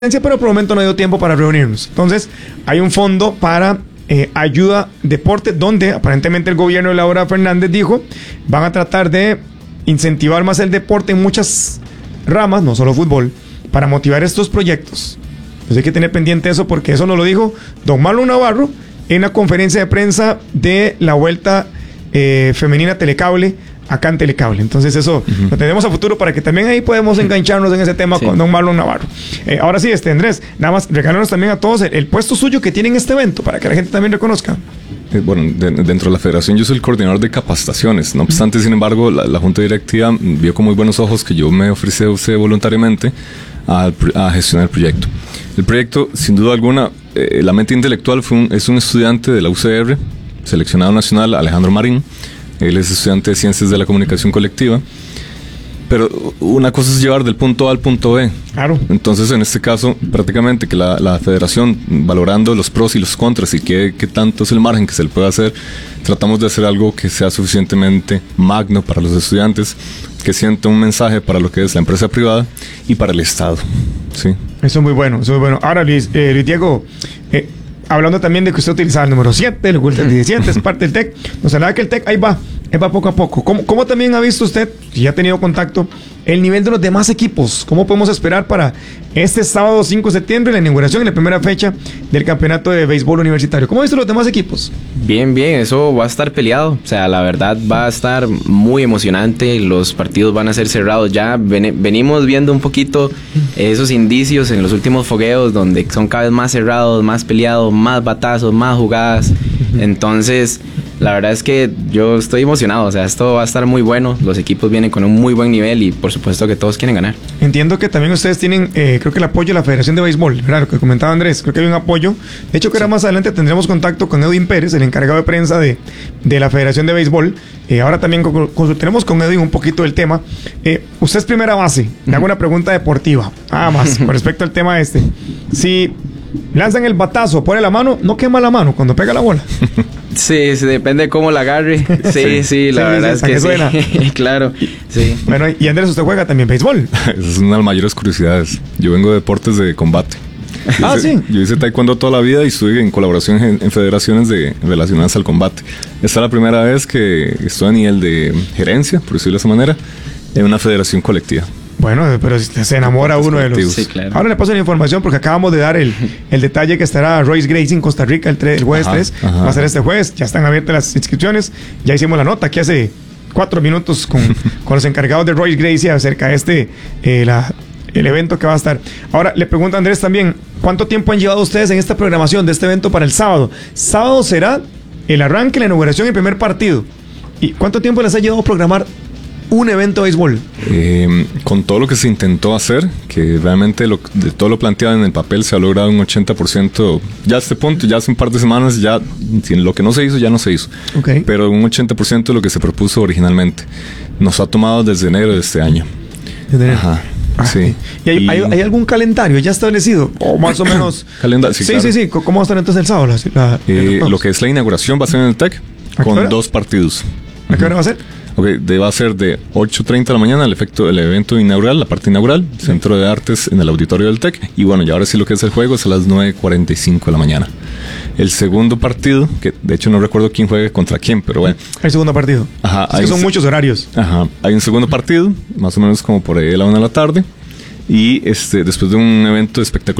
pero por el momento no dio tiempo para reunirnos. Entonces, hay un fondo para ayuda deporte, donde aparentemente el gobierno de Laura Fernández dijo, van a tratar de incentivar más el deporte en muchas ramas, no solo fútbol, para motivar estos proyectos. Entonces hay que tener pendiente eso, porque eso nos lo dijo don Marlon Navarro en la conferencia de prensa de la vuelta femenina Telecable, acá en Telecable. Entonces eso lo tenemos a futuro para que también ahí podemos engancharnos en ese tema con don Marlon Navarro. Ahora sí, Andrés, nada más regálanos también a todos el puesto suyo que tiene en este evento, para que la gente también reconozca. Bueno, dentro de la federación yo soy el coordinador de capacitaciones. No obstante, sin embargo, la junta directiva vio con muy buenos ojos que yo me ofrecí voluntariamente a gestionar el proyecto. El proyecto, sin duda alguna, la mente intelectual es un estudiante de la UCR, seleccionado nacional, Alejandro Marín. Él es estudiante de Ciencias de la Comunicación Colectiva. Pero una cosa es llevar del punto A al punto B. Claro. Entonces, en este caso, prácticamente que la federación, valorando los pros y los contras y qué tanto es el margen que se le puede hacer, tratamos de hacer algo que sea suficientemente magno para los estudiantes, que sienta un mensaje para lo que es la empresa privada y para el Estado. ¿Sí? Eso es muy bueno, eso es muy bueno. Ahora, Luis Diego, hablando también de que usted utilizaba el número 7, el 17, es parte del TEC. Nos hablaba que el TEC ahí va poco a poco. ¿Cómo también ha visto usted, si ya ha tenido contacto, el nivel de los demás equipos? ¿Cómo podemos esperar para este sábado 5 de septiembre, la inauguración y la primera fecha del campeonato de béisbol universitario? ¿Cómo ha visto los demás equipos? Bien, eso va a estar peleado. O sea, la verdad va a estar muy emocionante. Los partidos van a ser cerrados ya. Venimos viendo un poquito esos indicios en los últimos fogueos, donde son cada vez más cerrados, más peleados, más batazos, más jugadas. Entonces, la verdad es que yo estoy emocionado. O sea, esto va a estar muy bueno. Los equipos vienen con un muy buen nivel y por supuesto que todos quieren ganar. Entiendo que también ustedes tienen, creo que el apoyo de la Federación de Béisbol, ¿verdad? Lo que comentaba Andrés, creo que hay un apoyo. De hecho, que ahora más adelante tendremos contacto con Edwin Pérez, el encargado de prensa de la Federación de Béisbol. Ahora también consultaremos con Edwin un poquito del tema. Usted es primera base. Le hago una pregunta deportiva, nada más, con respecto al tema este. Si lanzan el batazo, pone la mano, ¿no quema la mano cuando pega la bola? Sí, depende de cómo la agarre. Sí, la verdad es que suena. Claro, sí. Bueno, y Andrés, ¿usted juega también béisbol? Esa es una de las mayores curiosidades. Yo vengo de deportes de combate. Yo hice taekwondo toda la vida y estuve en colaboración en federaciones relacionadas al combate. Esta es la primera vez que estoy a nivel de gerencia, por decirlo de esa manera, en una federación colectiva. Bueno, pero se enamora uno de los... Sí, claro. Ahora le paso la información porque acabamos de dar el detalle que estará Royce Gracie en Costa Rica el jueves 3. Va a ser este jueves. Ya están abiertas las inscripciones. Ya hicimos la nota aquí hace 4 minutos con los encargados de Royce Gracie acerca de el evento que va a estar. Ahora, le pregunto a Andrés también, ¿cuánto tiempo han llevado ustedes en esta programación de este evento para el sábado? Sábado será el arranque, la inauguración y el primer partido. ¿Y cuánto tiempo les ha llevado programar un evento de béisbol? Con todo lo que se intentó hacer, que realmente de todo lo planteado en el papel se ha logrado un 80%, ya a este punto, ya hace un par de semanas, ya lo que no se hizo, ya no se hizo. Okay. Pero un 80% de lo que se propuso originalmente. Nos ha tomado desde enero de este año. Ajá. Sí. ¿Y hay algún calendario ya establecido? O más o menos. Calendario, sí, claro. Sí. ¿Cómo va a estar entonces el sábado? Lo que es la inauguración va a ser en el TEC con 2 partidos. ¿A qué hora va a ser? Va a ser de 8:30 de la mañana el evento inaugural, la parte inaugural, Centro de Artes en el auditorio del TEC. Y bueno, y ahora sí lo que es el juego es a las 9:45 de la mañana. El segundo partido, que de hecho no recuerdo quién juega contra quién, pero bueno. El segundo partido. Ajá. Es que son muchos horarios. Ajá. Hay un segundo partido, más o menos como por ahí a la 1 de la tarde. Y después de un evento espectacular